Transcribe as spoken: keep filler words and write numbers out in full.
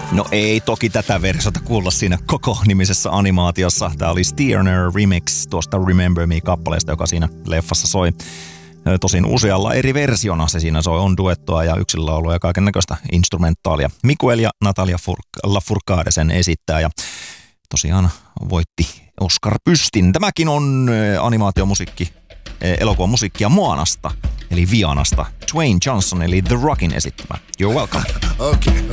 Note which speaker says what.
Speaker 1: No ei toki tätä versiota kuulla siinä Koko-nimisessä animaatiossa. Tämä oli Stearner Remix tuosta Remember Me-kappaleesta, joka siinä leffassa soi. Tosin usealla eri versiona se siinä soi, on duettoa ja yksinlaulua ja kaiken näköistä instrumentaalia. Miguel ja Natalia Lafourcade sen esittää ja tosiaan voitti Oscar-pystin. Tämäkin on animaatiomusiikki, elokuvan musiikkia Moanasta, eli Vianasta. Dwayne Johnson eli The Rockin esittämä. You're welcome.
Speaker 2: Okay.